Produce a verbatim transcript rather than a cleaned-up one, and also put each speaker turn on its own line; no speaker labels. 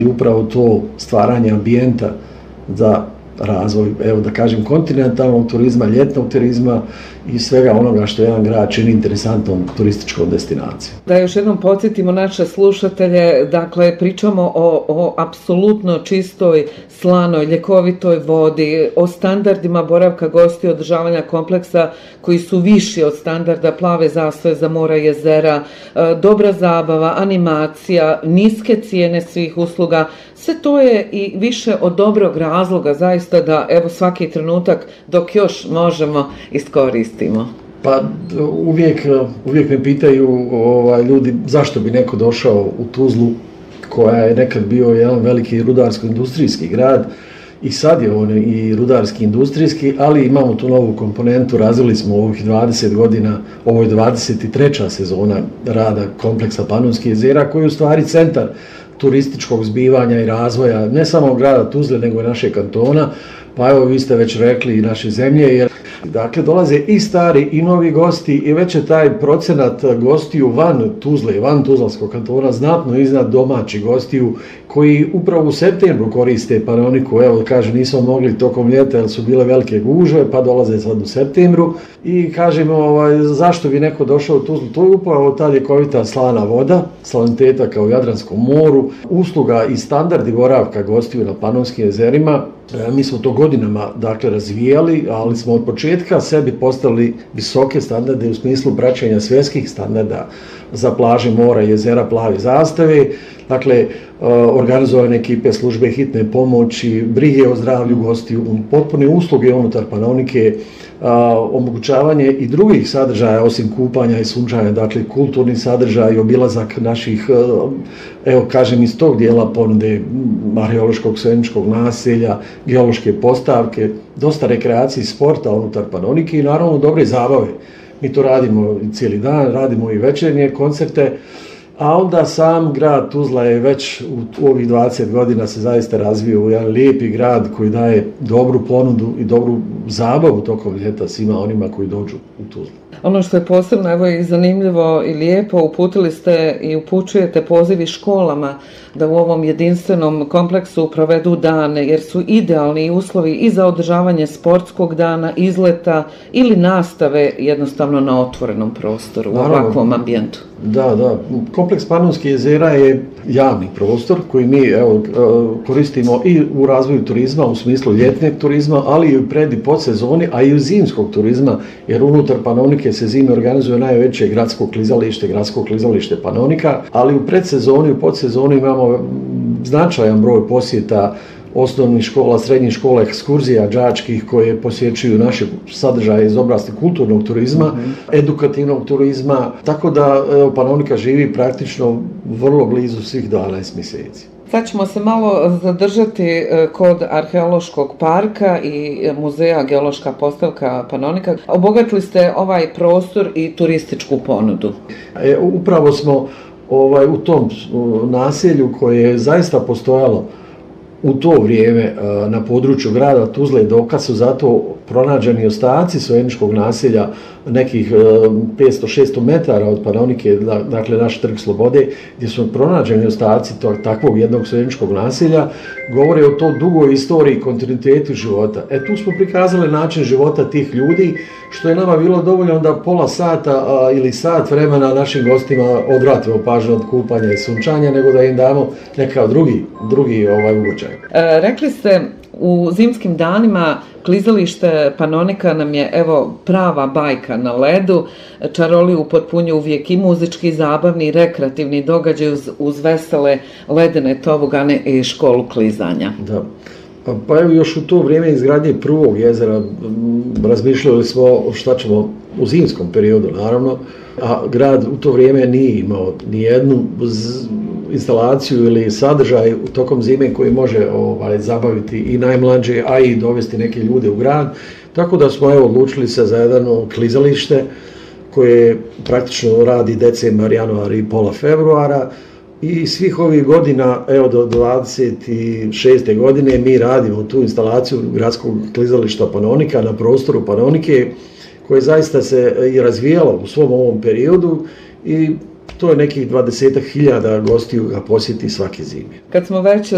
I upravo to stvaranje ambijenta za razvoj, evo da kažem, kontinentalnog turizma, ljetnog turizma i svega onoga što jedan grad čini interesantnom turističkom destinacijom.
Da još jednom podsjetimo naše slušatelje, dakle pričamo o, o apsolutno čistoj, slanoj, ljekovitoj vodi, o standardima boravka gostiju, održavanja kompleksa koji su viši od standarda plave zastave za mora i jezera, dobra zabava, animacija, niske cijene svih usluga. Sve to je i više od dobrog razloga zaista da evo svaki trenutak dok još možemo iskoristimo.
Pa uvijek, uvijek me pitaju ovaj, ljudi zašto bi neko došao u Tuzlu koja je nekad bio jedan veliki rudarsko-industrijski grad i sad je on i rudarski industrijski, ali imamo tu novu komponentu, razvili smo ovih dvadeset godina, ovo je dvadeset treća sezona rada kompleksa Panonskih jezera koji je u stvari centar turističkog zbivanja i razvoja ne samo grada Tuzle nego i našeg kantona, pa evo vi ste već rekli i naše zemlje, jer dakle dolaze i stari i novi gosti i već je taj procenat gostiju van Tuzle, van Tuzlanskog kantona znatno iznad domaćih gostiju koji upravo u septembru koriste Panoniku, evo kaže nismo mogli tokom ljeta jer su bile velike gužve pa dolaze sad u septembru i kažemo ovaj, zašto bi neko došao u Tuzlu, to je upravo ta ljekovita slana voda, saliniteta kao u Jadranskom moru, usluga i standardi boravka gostiju na Panonskim jezerima. Mi smo to godinama dakle razvijali, ali smo od početka sebi postavili visoke standarde u smislu praćenja svjetskih standarda za plaže, mora, jezera, plave zastave. Dakle, organizovane ekipe službe hitne pomoći, brige o zdravlju gostiju, potpune usluge unutar Panonike, omogućavanje i drugih sadržaja osim kupanja i sunčanja, dakle kulturni sadržaj, obilazak naših, evo kažem iz tog dijela ponude arheološkog svećničkog naselja, geološke postavke, dosta rekreacije i sporta unutar Panonike i naravno dobre zabave. Mi to radimo cijeli dan, radimo i večernje koncerte, a onda sam grad Tuzla je već u ovih dvadeset godina se zaista razvio u jedan lijepi grad koji daje dobru ponudu i dobru zabavu tokom ljeta svima onima koji dođu u Tuzlu.
Ono što je posebno evo i zanimljivo i lijepo, uputili ste i upućujete pozivi školama da u ovom jedinstvenom kompleksu provedu dane, jer su idealni uslovi i za održavanje sportskog dana, izleta ili nastave jednostavno na otvorenom prostoru, u ovakvom ambijentu.
Da, da. Kompleks Panonskih jezera je javni prostor koji mi evo, koristimo i u razvoju turizma, u smislu ljetnog turizma, ali i u pred i podsezoni, a i u zimskog turizma, jer unutar Panonike se zime organizuje najveće gradsko klizalište, gradsko klizalište Panonika, ali u predsezoni i u podsezoni imamo značajan broj posjeta osnovnih škola, srednjih škola, ekskurzija đačkih koje posjećuju naše sadržaje iz oblasti kulturnog turizma, mm-hmm. edukativnog turizma, tako da evo, Panonika živi praktično vrlo blizu svih dvanaest mjeseci.
Sad ćemo se malo zadržati kod arheološkog parka i muzeja Geološka postavka Panonika. Obogatili ste ovaj prostor i turističku ponudu.
E, upravo smo ovaj, u tom naselju koje je zaista postojalo u to vrijeme na području grada Tuzle, dokaz su zato pronađeni ostaci svećničkog naselja nekih petsto šesto metara od Panonike, dakle naš Trg Slobode, gdje su pronađeni ostaci takvog jednog svećničkog naselja, govore o to dugoj istoriji i kontinuitetu života. E tu smo prikazali način života tih ljudi, što je nama bilo dovoljno da pola sata a, ili sat vremena našim gostima odvratimo pažnju od kupanja i sunčanja, nego da im damo nekav drugi, drugi ovaj ugođaj.
E, rekli ste u zimskim danima klizalište Panonika nam je evo prava bajka na ledu, čaroli upotpunju uvijek i muzički, i zabavni, i rekreativni događaj uz, uz vesele ledene tobogane i školu klizanja.
Da. Pa evo još u to vrijeme izgradnje prvog jezera razmišljali smo šta ćemo u zimskom periodu naravno, a grad u to vrijeme nije imao ni jednu instalaciju ili sadržaj u tokom zime koji može ovaj, zabaviti i najmlađe, a i dovesti neke ljude u grad. Tako da smo evo odlučili se za jedno klizalište koje praktično radi decembar, januar i pola februara. I svih ovih godina, evo do dvadeset šeste godine, mi radimo tu instalaciju gradskog klizališta Panonika na prostoru Panonike, koje zaista se i razvijalo u svom ovom periodu i to je nekih dvadesetak hiljada gostiju ga posjeti svake zime.
Kad smo već